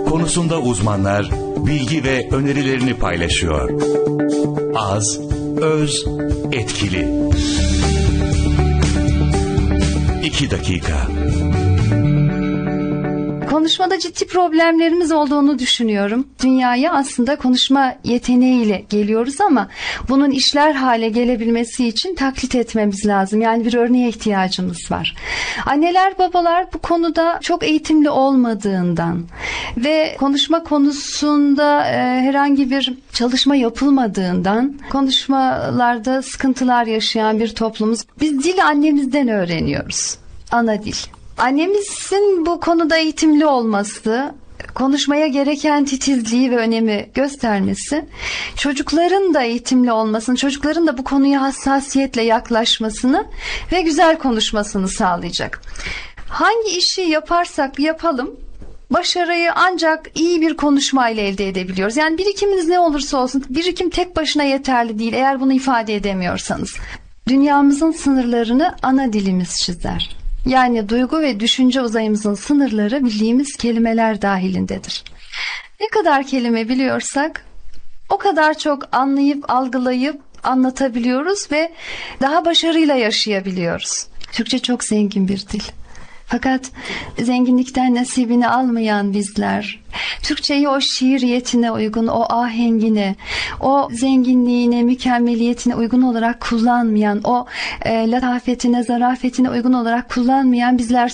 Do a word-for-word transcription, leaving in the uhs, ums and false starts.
Konusunda uzmanlar bilgi ve önerilerini paylaşıyor. Az, öz, etkili. İki dakika. Konuşmada ciddi problemlerimiz olduğunu düşünüyorum. Dünyaya aslında konuşma yeteneğiyle geliyoruz ama bunun işler hale gelebilmesi için taklit etmemiz lazım. Yani bir örneğe ihtiyacımız var. Anneler, babalar bu konuda çok eğitimli olmadığından ve konuşma konusunda e, herhangi bir çalışma yapılmadığından konuşmalarda sıkıntılar yaşayan bir toplumuz. Biz dil annemizden öğreniyoruz. Ana dil. Annemizin bu konuda eğitimli olması, konuşmaya gereken titizliği ve önemi göstermesi, çocukların da eğitimli olmasını, çocukların da bu konuya hassasiyetle yaklaşmasını ve güzel konuşmasını sağlayacak. Hangi işi yaparsak yapalım, başarıyı ancak iyi bir konuşmayla elde edebiliyoruz. Yani birikiminiz ne olursa olsun, birikim tek başına yeterli değil eğer bunu ifade edemiyorsanız. Dünyamızın sınırlarını ana dilimiz çizer. Yani duygu ve düşünce uzayımızın sınırları bildiğimiz kelimeler dahilindedir. Ne kadar kelime biliyorsak o kadar çok anlayıp, algılayıp anlatabiliyoruz ve daha başarıyla yaşayabiliyoruz. Türkçe çok zengin bir dil. Fakat zenginlikten nasibini almayan bizler, Türkçeyi o şiiriyetine uygun, o ahengine, o zenginliğine, mükemmeliyetine uygun olarak kullanmayan, o e, latafetine, zarafetine uygun olarak kullanmayan bizler